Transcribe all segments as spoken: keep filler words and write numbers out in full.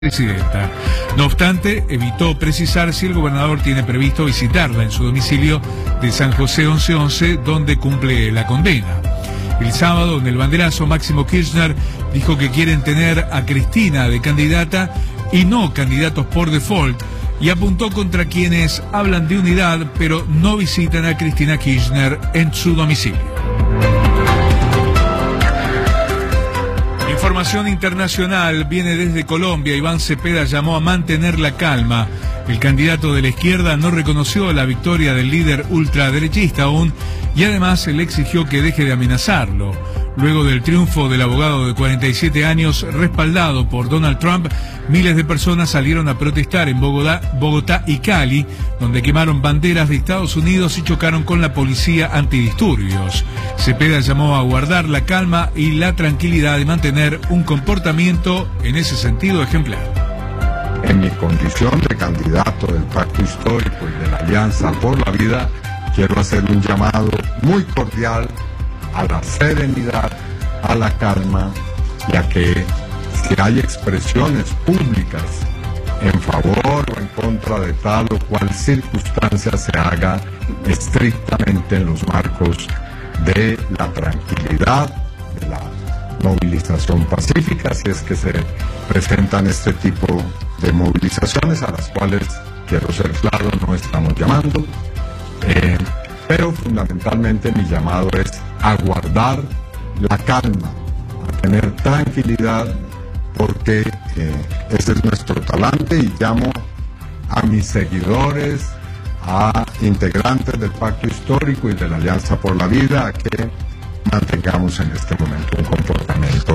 presidenta. No obstante, evitó precisar si el gobernador tiene previsto visitarla en su domicilio de San José once once, donde cumple la condena. El sábado, en el banderazo, Máximo Kirchner dijo que quieren tener a Cristina de candidata y no candidatos por default, y apuntó contra quienes hablan de unidad pero no visitan a Cristina Kirchner en su domicilio. Información internacional viene desde Colombia. Iván Cepeda llamó a mantener la calma. El candidato de la izquierda no reconoció la victoria del líder ultraderechista aún y además le exigió que deje de amenazarlo. Luego del triunfo del abogado de cuarenta y siete años respaldado por Donald Trump, miles de personas salieron a protestar en Bogotá, Bogotá y Cali, donde quemaron banderas de Estados Unidos y chocaron con la policía antidisturbios. Cepeda llamó a guardar la calma y la tranquilidad de mantener un comportamiento en ese sentido ejemplar. En mi condición de candidato del Pacto Histórico y de la Alianza por la Vida, quiero hacer un llamado muy cordial a la serenidad, a la calma, y a que si hay expresiones públicas en favor o en contra de tal o cual circunstancia, se haga estrictamente en los marcos de la tranquilidad, de la movilización pacífica, si es que se presentan este tipo de movilizaciones, a las cuales, quiero ser claro, no estamos llamando, eh, pero fundamentalmente mi llamado es a guardar la calma, a tener tranquilidad, porque eh, ese es nuestro talante, y llamo a mis seguidores, a integrantes del Pacto Histórico y de la Alianza por la Vida, a que mantengamos en este momento un comportamiento.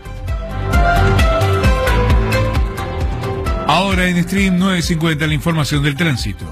Ahora en Stream nueve cincuenta, la información del tránsito.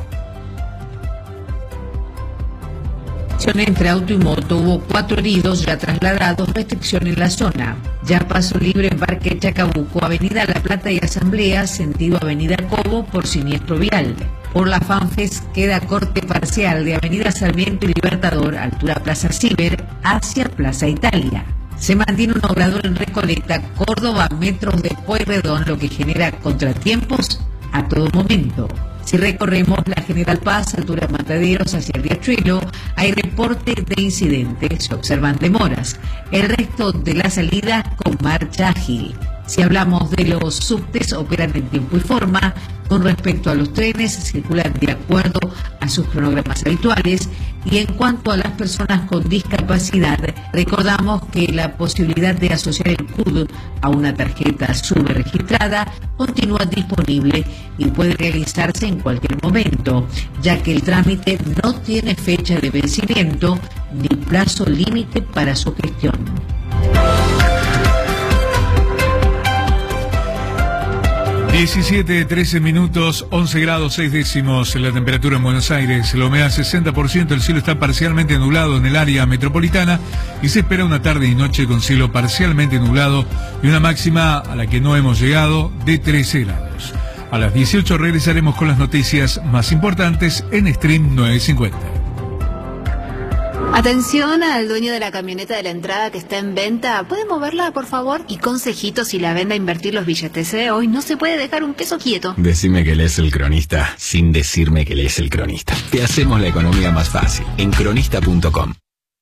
Entre auto y moto, hubo cuatro heridos ya trasladados, restricción en la zona. Ya paso libre en Parque Chacabuco, Avenida La Plata y Asamblea, sentido Avenida Cobo por siniestro vial. Por la FANFES queda corte parcial de Avenida Sarmiento y Libertador, altura Plaza Ciber, hacia Plaza Italia. Se mantiene un obrador en Recoleta, Córdoba, metros de Pueyrredón, lo que genera contratiempos a todo momento. Si recorremos la General Paz, altura Mataderos hacia el Riachuelo, hay reporte de incidentes, se observan demoras. El resto de la salida con marcha ágil. Si hablamos de los subtes, operan en tiempo y forma. Con respecto a los trenes, circulan de acuerdo a sus cronogramas habituales. Y en cuanto a las personas con discapacidad, recordamos que la posibilidad de asociar el C U D a una tarjeta SUBE registrada continúa disponible y puede realizarse en cualquier momento, ya que el trámite no tiene fecha de vencimiento ni plazo límite para su gestión. diecisiete, trece minutos, once grados seis décimos la temperatura en Buenos Aires, la humedad sesenta por ciento, el cielo está parcialmente nublado en el área metropolitana y se espera una tarde y noche con cielo parcialmente nublado y una máxima a la que no hemos llegado de trece grados. A las dieciocho regresaremos con las noticias más importantes en Stream nueve cincuenta. Atención al dueño de la camioneta de la entrada que está en venta. ¿Puede moverla, por favor? Y consejito si la vende a invertir los billetes, ¿eh? Hoy no se puede dejar un peso quieto. Decime que lees El Cronista, sin decirme que lees El Cronista. Te hacemos la economía más fácil en cronista punto com.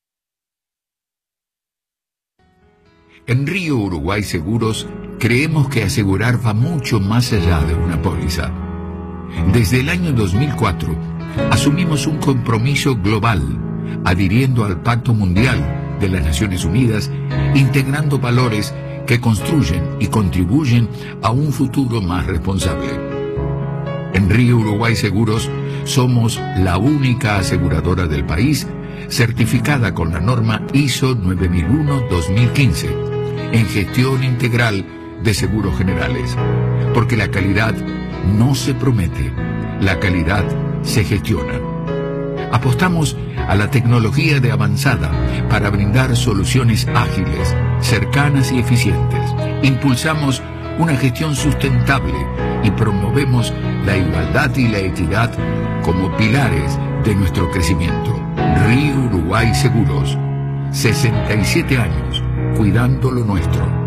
En Río Uruguay Seguros creemos que asegurar va mucho más allá de una póliza. Desde el año dos mil cuatro asumimos un compromiso global, adhiriendo al Pacto Mundial de las Naciones Unidas, integrando valores que construyen y contribuyen a un futuro más responsable. En Río Uruguay Seguros somos la única aseguradora del país certificada con la norma ISO nueve mil uno dos mil quince en gestión integral de seguros generales, porque la calidad no se promete, la calidad se gestiona. Apostamos a la tecnología de avanzada para brindar soluciones ágiles, cercanas y eficientes. Impulsamos una gestión sustentable y promovemos la igualdad y la equidad como pilares de nuestro crecimiento. Río Uruguay Seguros, sesenta y siete años, cuidando lo nuestro.